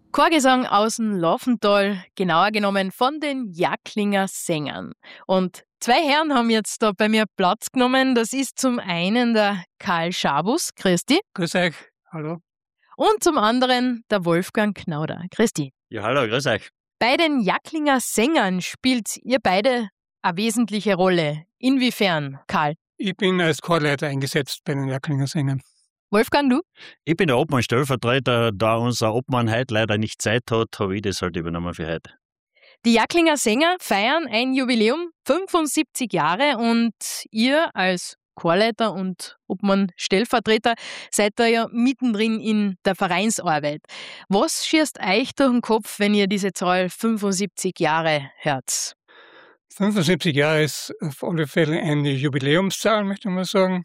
Chorgesang aus dem Laufental, genauer genommen von den Jacklinger Sängern. Und zwei Herren haben jetzt da bei mir Platz genommen. Das ist zum einen der Karl Schabus, Christi, Grüß euch, hallo. und zum anderen der Wolfgang Knauder, Christi. Ja, hallo, grüß euch. Bei den Jacklinger Sängern spielt ihr beide eine wesentliche Rolle. Inwiefern, Karl? Ich bin als Chorleiter eingesetzt bei den Jacklinger Sängern. Wolfgang, du? Ich bin der Obmann-Stellvertreter. Da unser Obmann heute leider nicht Zeit hat, habe ich das halt übernommen für heute. Die Jacklinger Sänger feiern ein Jubiläum, 75 Jahre, und ihr als Chorleiter und Obmann-Stellvertreter seid da ja mittendrin in der Vereinsarbeit. Was schießt euch durch den Kopf, wenn ihr diese Zahl 75 Jahre hört? 75 Jahre ist auf alle Fälle eine Jubiläumszahl, möchte ich mal sagen.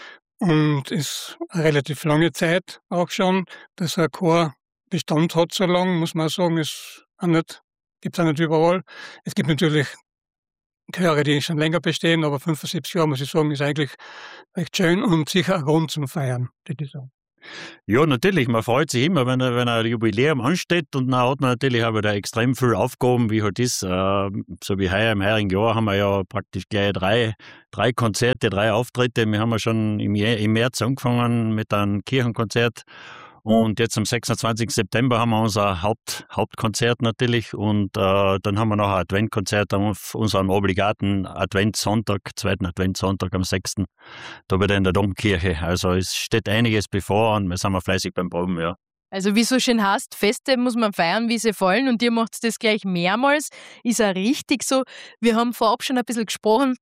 Und ist eine relativ lange Zeit auch schon, dass ein Chor Bestand hat so lang, muss man auch sagen, gibt es auch nicht überall. Es gibt natürlich Chöre, die schon länger bestehen, aber 75 Jahre, muss ich sagen, ist eigentlich recht schön und sicher ein Grund zum Feiern, würde ich sagen. Ja, natürlich, man freut sich immer, wenn ein Jubiläum ansteht, und dann hat man natürlich auch wieder extrem viel Aufgaben, wie halt ist. So wie heuer im heurigen Jahr haben wir ja praktisch gleich drei Konzerte, 3 Auftritte. Wir haben ja schon im März angefangen mit einem Kirchenkonzert, und jetzt am 26. September haben wir unser Hauptkonzert natürlich, und dann haben wir noch ein Adventkonzert auf unseren obligaten Adventssonntag, 2. Adventssonntag am 6. Da wieder in der Domkirche. Also es steht einiges bevor, und wir sind fleißig beim Proben, ja. Also wie so schön heißt, Feste muss man feiern, wie sie fallen, und ihr macht das gleich mehrmals. Ist auch richtig so. Wir haben vorab schon ein bisschen gesprochen.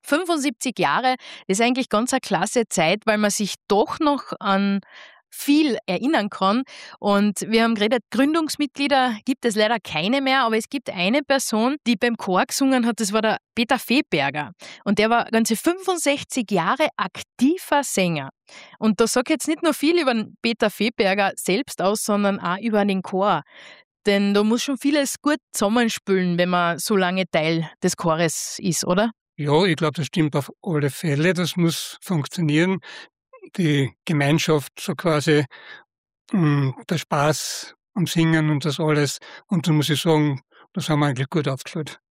75 Jahre, das ist eigentlich ganz eine klasse Zeit, weil man sich doch noch an viel erinnern kann. Und wir haben geredet, Gründungsmitglieder gibt es leider keine mehr, aber es gibt eine Person, die beim Chor gesungen hat, das war der Peter Fehberger. Und der war ganze 65 Jahre aktiver Sänger. Und da sage ich jetzt nicht nur viel über den Peter Fehberger selbst aus, sondern auch über den Chor. Denn da muss schon vieles gut zusammenspülen, wenn man so lange Teil des Chores ist, oder? Ja, ich glaube, das stimmt auf alle Fälle. Das muss funktionieren. Die Gemeinschaft, so quasi der Spaß am Singen und das alles. Und da muss ich sagen, das haben wir eigentlich gut aufgeführt.